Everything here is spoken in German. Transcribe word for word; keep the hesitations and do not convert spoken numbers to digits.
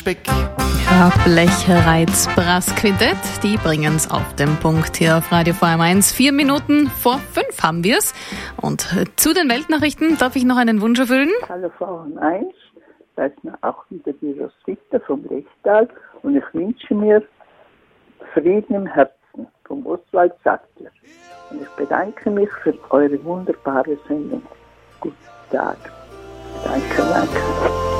Speck. Ja, Blechreiz Brass Quintett, die bringen es auf den Punkt hier auf Radio V M eins. Vier Minuten vor fünf haben wir es. Und zu den Weltnachrichten darf ich noch einen Wunsch erfüllen. Hallo V M eins, da ist mir auch wieder die Roswitha vom Lechtal und ich wünsche mir Frieden im Herzen vom Oswald Sattler. Und ich bedanke mich für eure wunderbare Sendung. Guten Tag. Danke, danke.